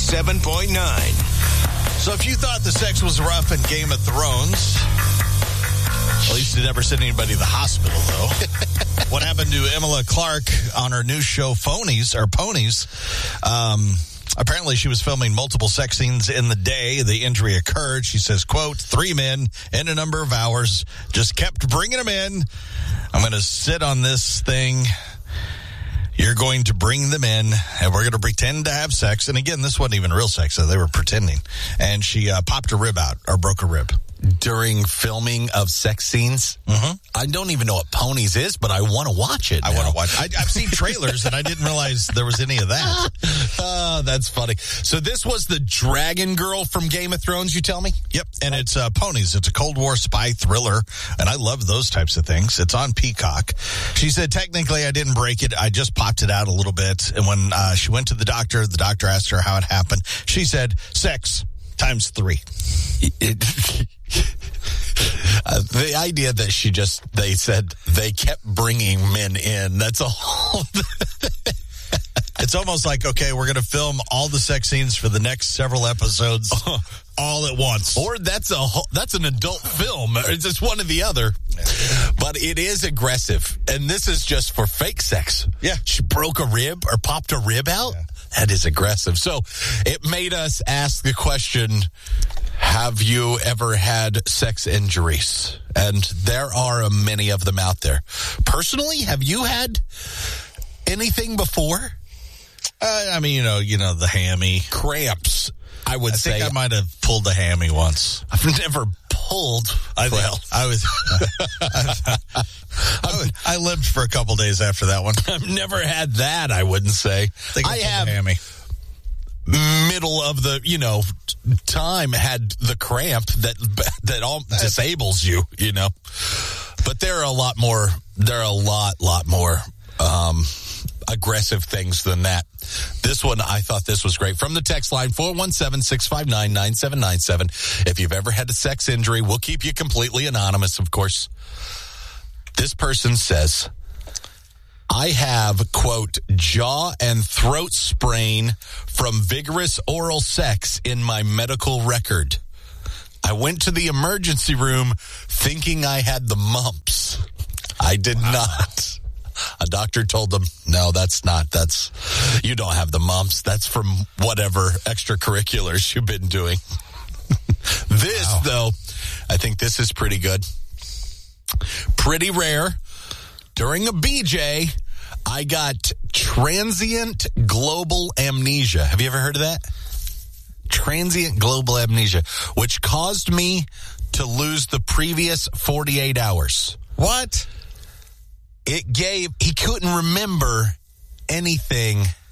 97.9. So if you thought the sex was rough in Game of Thrones, at least it never sent anybody to the hospital, though. What happened to Emilia Clarke on her new show, Ponies? Apparently she was filming multiple sex scenes in the day the injury occurred. She says, quote, 3 men in a number of hours, just kept bringing them in. I'm going to sit on this thing. You're going to bring them in, and we're going to pretend to have sex. And again, this wasn't even real sex, so they were pretending. And she popped a rib out, or broke a rib. During filming of sex scenes? Mm-hmm. I don't even know what Ponies is, but I want to watch it. I want to watch it. I've seen trailers, and I didn't realize there was any of that. Oh, that's funny. So this was the Dragon Girl from Game of Thrones, you tell me? Yep, and it's Ponies. It's a Cold War spy thriller, and I love those types of things. It's on Peacock. She said, technically, I didn't break it. I just popped it out a little bit. And when she went to the doctor asked her how it happened. She said, sex times 3. The idea that they said they kept bringing men in, that's a whole... It's almost like, okay, we're going to film all the sex scenes for the next several episodes all at once. Or that's an adult film. It's just one or the other. But it is aggressive. And this is just for fake sex. Yeah. She broke a rib or popped a rib out. Yeah. That is aggressive. So it made us ask the question, have you ever had sex injuries? And there are many of them out there. Personally, have you had anything before? I mean, you know, the hammy. Cramps, I say. I think I might have pulled a hammy once. I've never pulled. I lived for a couple days after that one. I've never had that, I wouldn't say. I have a hammy. Middle of the, time had the cramp that all disables you, But there are a lot more aggressive things than that. This one, I thought this was great. From the text line, 417-659-9797. If you've ever had a sex injury, we'll keep you completely anonymous, of course. This person says, I have, quote, jaw and throat sprain from vigorous oral sex in my medical record. I went to the emergency room thinking I had the mumps. I did not. A doctor told them, no, you don't have the mumps. That's from whatever extracurriculars you've been doing. Though, I think this is pretty good. Pretty rare. During a BJ, I got transient global amnesia. Have you ever heard of that? Transient global amnesia, which caused me to lose the previous 48 hours. What? He couldn't remember anything